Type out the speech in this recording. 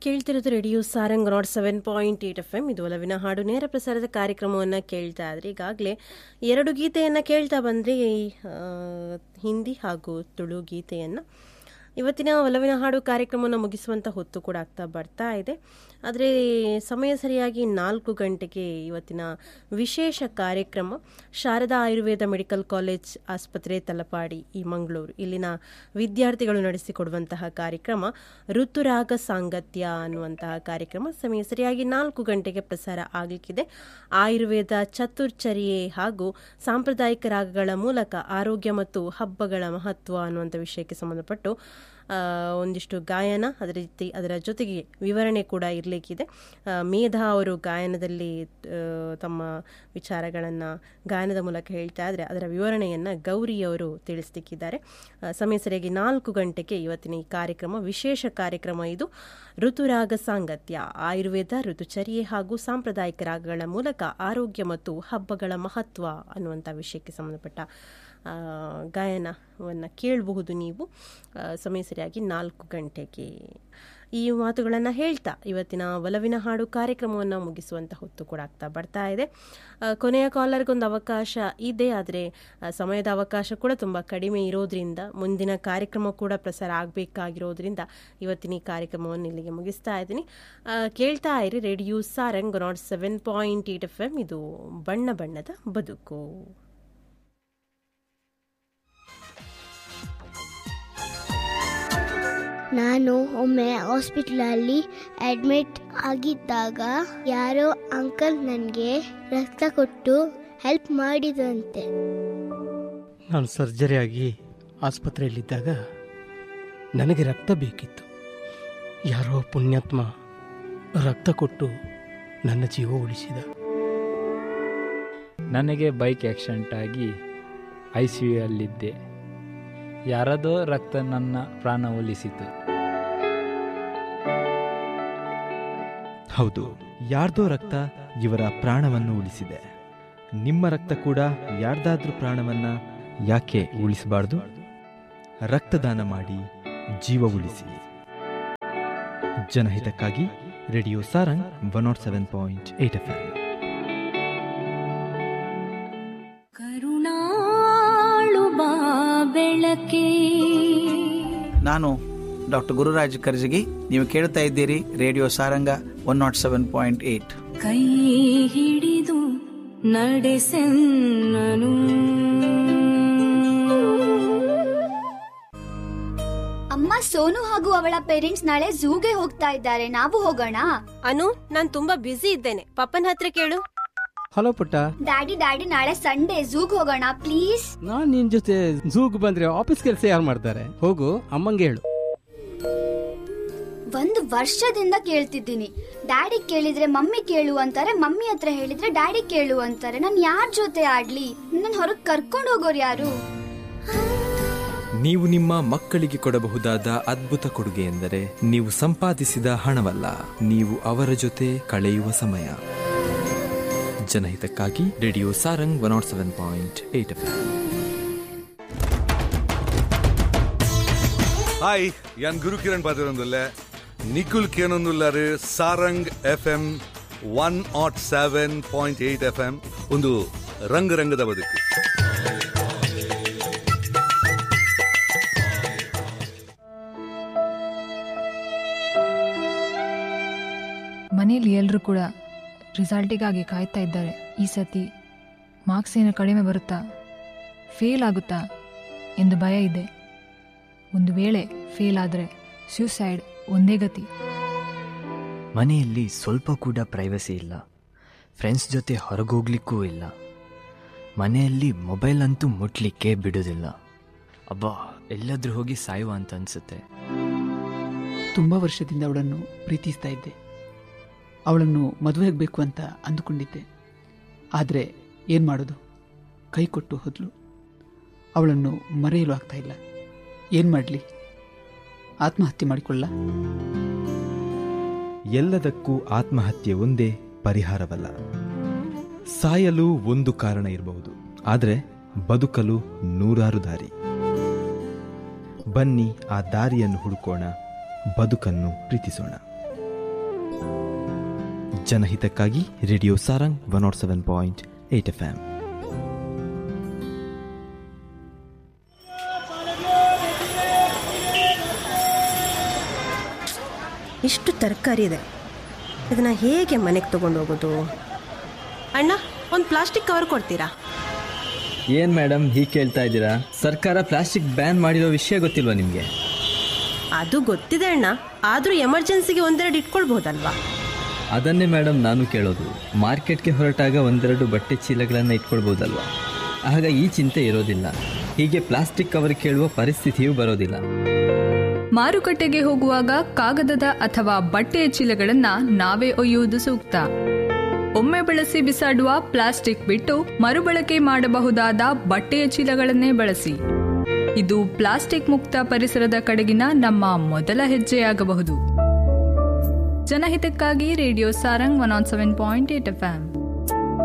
ಕೇಳ್ತಿರೋದು radio Sarang 107.8 FM. ಇದು ಒಲವಿನ ಹಾಡು ನೇರ ಪ್ರಸಾರದ ಕಾರ್ಯಕ್ರಮವನ್ನು ಕೇಳ್ತಾ ಇದ್ರಿ. ಈಗಾಗಲೇ 2 ಗೀತೆಯನ್ನು ಕೇಳ್ತಾ ಬಂದ್ರಿ, ಹಿಂದಿ ಹಾಗೂ ತುಳು ಗೀತೆಯನ್ನು. ಇವತ್ತಿನ ಒಲವಿನ ಹಾಡು ಕಾರ್ಯಕ್ರಮವನ್ನು ಮುಗಿಸುವಂಥ ಹೊತ್ತು ಕೂಡ ಬರ್ತಾ ಇದೆ. ಆದರೆ ಸಮಯ ಸರಿಯಾಗಿ 4 ಗಂಟೆಗೆ ಇವತ್ತಿನ ವಿಶೇಷ ಕಾರ್ಯಕ್ರಮ ಶಾರದಾ ಆಯುರ್ವೇದ ಮೆಡಿಕಲ್ ಕಾಲೇಜ್ ಆಸ್ಪತ್ರೆ ತಲಪಾಡಿ ಈ ಮಂಗಳೂರು ಇಲ್ಲಿನ ವಿದ್ಯಾರ್ಥಿಗಳು ನಡೆಸಿಕೊಡುವಂತಹ ಕಾರ್ಯಕ್ರಮ ಋತುರಾಗ ಸಾಂಗತ್ಯ ಅನ್ನುವಂತಹ ಕಾರ್ಯಕ್ರಮ ಸಮಯ ಸರಿಯಾಗಿ 4 ಗಂಟೆಗೆ ಪ್ರಸಾರ ಆಗಲಿಕ್ಕಿದೆ. ಆಯುರ್ವೇದ ಚತುರ್ಚರ್ಯೆ ಹಾಗೂ ಸಾಂಪ್ರದಾಯಿಕ ರಾಗಗಳ ಮೂಲಕ ಆರೋಗ್ಯ ಮತ್ತು ಹಬ್ಬಗಳ ಮಹತ್ವ ಅನ್ನುವಂಥ ವಿಷಯಕ್ಕೆ ಸಂಬಂಧಪಟ್ಟು ಒಂದಿಷ್ಟು ಗಾಯನ, ಅದರ ಜೊತೆಗೆ ವಿವರಣೆ ಕೂಡ ಇರಲಿಕ್ಕಿದೆ. ಮೇಧಾ ಅವರು ಗಾಯನದಲ್ಲಿ ತಮ್ಮ ವಿಚಾರಗಳನ್ನು ಗಾಯನದ ಮೂಲಕ ಹೇಳ್ತಾ ಇದ್ರೆ ಅದರ ವಿವರಣೆಯನ್ನು ಗೌರಿಯವರು ತಿಳಿಸ್ಲಿಕ್ಕಿದ್ದಾರೆ. ಸಮಯ ಸರಿಯಾಗಿ 4 ಗಂಟೆಗೆ ಇವತ್ತಿನ ಈ ಕಾರ್ಯಕ್ರಮ ವಿಶೇಷ ಕಾರ್ಯಕ್ರಮ. ಇದು ಋತುರಾಗ ಸಾಂಗತ್ಯ, ಆಯುರ್ವೇದ ಋತುಚರ್ಯೆ ಹಾಗೂ ಸಾಂಪ್ರದಾಯಿಕ ರಾಗಗಳ ಮೂಲಕ ಆರೋಗ್ಯ ಮತ್ತು ಹಬ್ಬಗಳ ಮಹತ್ವ ಅನ್ನುವಂಥ ವಿಷಯಕ್ಕೆ ಸಂಬಂಧಪಟ್ಟ ಗಾಯನವನ್ನು ಕೇಳಬಹುದು ನೀವು ಸಮಯ ಸರಿಯಾಗಿ 4 ಗಂಟೆಗೆ. ಈ ಮಾತುಗಳನ್ನು ಹೇಳ್ತಾ ಇವತ್ತಿನ ಒಲವಿನ ಹಾಡು ಕಾರ್ಯಕ್ರಮವನ್ನು ಮುಗಿಸುವಂಥ ಹೊತ್ತು ಕೂಡ ಬರ್ತಾ ಇದೆ. ಕೊನೆಯ ಕಾಲರ್ಗೊಂದು ಅವಕಾಶ ಇದೆ, ಆದರೆ ಸಮಯದ ಅವಕಾಶ ಕೂಡ ತುಂಬ ಕಡಿಮೆ ಇರೋದ್ರಿಂದ ಮುಂದಿನ ಕಾರ್ಯಕ್ರಮ ಕೂಡ ಪ್ರಸಾರ ಆಗಬೇಕಾಗಿರೋದ್ರಿಂದ ಇವತ್ತಿನ ಈ ಕಾರ್ಯಕ್ರಮವನ್ನು ಇಲ್ಲಿಗೆ ಮುಗಿಸ್ತಾ ಇದ್ದೀನಿ. ಕೇಳ್ತಾ ಇರಿ ರೇಡಿಯೋ ಸಾರಂಗ್ 107.8 FM. ಇದು ಬಣ್ಣ ಬಣ್ಣದ ಬದುಕು. ನಾನು ಒಮ್ಮೆ ಹಾಸ್ಪಿಟಲಲ್ಲಿ ಅಡ್ಮಿಟ್ ಆಗಿದ್ದಾಗ ಯಾರೋ ಅಂಕಲ್ ನನಗೆ ರಕ್ತ ಕೊಟ್ಟು ಹೆಲ್ಪ್ ಮಾಡಿದಂತೆ. ನಾನು ಸರ್ಜರಿಯಾಗಿ ಆಸ್ಪತ್ರೆಯಲ್ಲಿದ್ದಾಗ ನನಗೆ ರಕ್ತ ಬೇಕಿತ್ತು. ಯಾರೋ ಪುಣ್ಯಾತ್ಮ ರಕ್ತ ಕೊಟ್ಟು ನನ್ನ ಜೀವ ಉಳಿಸಿದ. ನನಗೆ ಬೈಕ್ ಆಕ್ಸಿಡೆಂಟ್ ಆಗಿ ICUಯಲ್ಲಿದ್ದೆ. ಯಾರದೋ ರಕ್ತ ನನ್ನ ಪ್ರಾಣ ಉಳಿಸಿತು. ಹೌದು, ಯಾರ್ದೋ ರಕ್ತ ಇವರ ಪ್ರಾಣವನ್ನು ಉಳಿಸಿದೆ. ನಿಮ್ಮ ರಕ್ತ ಕೂಡ ಯಾರ್ದಾದ್ರೂ ಪ್ರಾಣವನ್ನ ಯಾಕೆ ಉಳಿಸಬಾರ್ದು? ರಕ್ತದಾನ ಮಾಡಿ ಜೀವ ಉಳಿಸಿ. ಜನಹಿತಕ್ಕಾಗಿ ರೇಡಿಯೋ ಸಾರಂಗ್ 107.8 FM. ನಾನು ಡಾಕ್ಟರ್ ಗುರುರಾಜ್ ಕರ್ಜಗಿ. ನೀವು ಕೇಳ್ತಾ ಇದ್ದೀರಿ ರೇಡಿಯೋ ಸಾರಂಗ 107.8. ಕೈ ಹಿಡಿದು ನಡೆಸೆನ್ನನು. ಅಮ್ಮ, ಸೋನು ಹಾಗೂ ಅವಳ ಪೇರೆಂಟ್ಸ್ ನಾಳೆ ಝೂಗೆ ಹೋಗ್ತಾ ಇದ್ದಾರೆ, ನಾವು ಹೋಗೋಣ? ಅನು, ನಾನು ತುಂಬಾ ಬ್ಯುಸಿ ಇದ್ದೇನೆ, ಪಪ್ಪನ ಹತ್ರ ಕೇಳು. ಹಲೋ ಪುಟ್ಟ. ಡ್ಯಾಡಿ ನಾಳೆ ಸಂಡೇ ಝೂಗ್ ಹೋಗೋಣ ಪ್ಲೀಸ್. ನಾನ್ ನಿನ್ ಜೊತೆ ಝೂಗ್ ಬಂದ್ರೆ ಆಫೀಸ್ ಕೆಲಸ ಯಾರು ಮಾಡ್ತಾರೆ? ಹೋಗು, ಅಮ್ಮಂಗೆ ಹೇಳು. 1 ವರ್ಷದಿಂದ ಕೇಳ್ತಿದ್ದೀನಿ. ಡ್ಯಾಡಿ ಕೇಳಿದ್ರೆ ಮಮ್ಮಿ ಕೇಳು ಅಂತಾರೆ, ಮಮ್ಮಿ ಹತ್ರ ಹೇಳಿದ್ರೆ ಡ್ಯಾಡಿ ಕೇಳು ಅಂತಾರೆ. ನಾನು ಯಾರ ಜೊತೆ ಆಡ್ಲಿ? ನನ್ನ ಹೊರಗೆ ಕರ್ಕೊಂಡು ಹೋಗೋರು ಯಾರು? ನೀವು ನಿಮ್ಮ ಮಕ್ಕಳಿಗೆ ಕೊಡಬಹುದಾದ ಅದ್ಭುತ ಕೊಡುಗೆ ಎಂದರೆ ನೀವು ಸಂಪಾದಿಸಿದ ಹಣವಲ್ಲ, ನೀವು ಅವರ ಜೊತೆ ಕಳೆಯುವ ಸಮಯ. ಜನಹಿತಕ್ಕಾಗಿ ರೇಡಿಯೋ ಸಾರಂಗ್ 107.8 FM. ഹായ്, ഞാൻ ഗുരുകിരൺ പാതിരൊന്നുമില്ല. നിക്കുൽ കേനൊന്നുള്ളാറ് സാರಂಗ್ FM 107.8 FM. ಒಂದು ರಂಗದ ಬದುಕು. ಮನೆಯಲ್ಲಿ ಎಲ್ಲರೂ ಕೂಡ ರಿಸಲ್ಟಿಗಾಗಿ ಕಾಯ್ತಾ ಇದ್ದಾರೆ. ಈ ಸತಿ ಮಾರ್ಕ್ಸ್ ಏನು ಕಡಿಮೆ ಬರುತ್ತಾ, ಫೇಲ್ ಆಗುತ್ತಾ ಎಂದು ಭಯ ಇದೆ. ಒಂದು ವೇಳೆ ಫೇಲ್ ಆದರೆ ಸ್ಯೂಸೈಡ್ ಒಂದೇ ಗತಿ. ಮನೆಯಲ್ಲಿ ಸ್ವಲ್ಪ ಕೂಡ ಪ್ರೈವಸಿ ಇಲ್ಲ, ಫ್ರೆಂಡ್ಸ್ ಜೊತೆ ಹೊರಗೋಗ್ಲಿಕ್ಕೂ ಇಲ್ಲ. ಮನೆಯಲ್ಲಿ ಮೊಬೈಲ್ ಅಂತೂ ಮುಟ್ಲಿಕ್ಕೆ ಬಿಡೋದಿಲ್ಲ. ಅಬ್ಬಾ, ಎಲ್ಲಾದ್ರೂ ಹೋಗಿ ಸಾಯುವ ಅಂತ ಅನ್ಸುತ್ತೆ. ತುಂಬ ವರ್ಷದಿಂದ ಅವಳನ್ನು ಪ್ರೀತಿಸ್ತಾ ಇದ್ದೆ. ಅವಳನ್ನು ಮದುವೆಯಾಗಬೇಕು ಅಂತ ಅಂದುಕೊಂಡಿದ್ದೆ. ಆದರೆ ಏನು ಮಾಡೋದು, ಕೈ ಕೊಟ್ಟು ಹೋದ್ಲು. ಅವಳನ್ನು ಮರೆಯಲು ಆಗ್ತಾ ಇಲ್ಲ. ಏನು ಮಾಡಲಿ? ಆತ್ಮಹತ್ಯೆ ಮಾಡಿಕೊಳ್ಳ? ಎಲ್ಲದಕ್ಕೂ ಆತ್ಮಹತ್ಯೆ ಒಂದೇ ಪರಿಹಾರವಲ್ಲ. ಸಾಯಲು ಒಂದು ಕಾರಣ ಇರಬಹುದು, ಆದರೆ ಬದುಕಲು 100 ದಾರಿ. ಬನ್ನಿ ಆ ದಾರಿಯನ್ನು ಹುಡುಕೋಣ, ಬದುಕನ್ನು ಪ್ರೀತಿಸೋಣ. ಜನಹಿತಕ್ಕಾಗಿ ರೇಡಿಯೋ ಸಾರಂಗ್ 107.8 FM. ಇಷ್ಟು ತರಕಾರಿ ಇದೆ, ಇದನ್ನ ಹೇಗೆ ಮನೆಗೆ ತಗೊಂಡು ಹೋಗೋದು? ಅಣ್ಣ, ಒಂದು ಪ್ಲಾಸ್ಟಿಕ್ ಕವರ್ ಕೊಡ್ತೀರಾ? ಏನು ಮೇಡಮ್ ಹೀಗೆ ಕೇಳ್ತಾ ಇದ್ದೀರಾ? ಸರ್ಕಾರ ಪ್ಲಾಸ್ಟಿಕ್ ಬ್ಯಾನ್ ಮಾಡಿರೋ ವಿಷಯ ಗೊತ್ತಿಲ್ವಾ ನಿಮಗೆ? ಅದು ಗೊತ್ತಿದೆ ಅಣ್ಣ, ಆದರೂ ಎಮರ್ಜೆನ್ಸಿಗೆ ಒಂದೆರಡು ಇಟ್ಕೊಳ್ಬಹುದಲ್ವಾ? ಅದನ್ನೇ ಮೇಡಮ್ ನಾನು ಕೇಳೋದು. ಮಾರ್ಕೆಟ್ಗೆ ಹೊರಟಾಗ ಒಂದೆರಡು ಬಟ್ಟೆ ಚೀಲಗಳನ್ನು ಇಟ್ಕೊಳ್ಬೋದಲ್ವಾ? ಆಗ ಈ ಚಿಂತೆ ಇರೋದಿಲ್ಲ. ಹೀಗೆ ಪ್ಲಾಸ್ಟಿಕ್ ಕವರ್ ಕೇಳುವ ಪರಿಸ್ಥಿತಿಯೂ ಬರೋದಿಲ್ಲ. ಮಾರುಕಟ್ಟೆಗೆ ಹೋಗುವಾಗ ಕಾಗದದ ಅಥವಾ ಬಟ್ಟೆಯ ಚೀಲಗಳನ್ನು ನಾವೇ ಒಯ್ಯುವುದು ಸೂಕ್ತ. ಒಮ್ಮೆ ಬಳಸಿ ಬಿಸಾಡುವ ಪ್ಲಾಸ್ಟಿಕ್ ಬಿಟ್ಟು ಮರುಬಳಕೆ ಮಾಡಬಹುದಾದ ಬಟ್ಟೆಯ ಚೀಲಗಳನ್ನೇ ಬಳಸಿ. ಇದು ಪ್ಲಾಸ್ಟಿಕ್ ಮುಕ್ತ ಪರಿಸರದ ಕಡೆಗಿನ ನಮ್ಮ ಮೊದಲ ಹೆಜ್ಜೆಯಾಗಬಹುದು. ಜನಹಿತಕ್ಕಾಗಿ ರೇಡಿಯೋ ಸಾರಂಗ್ 107.8 FM.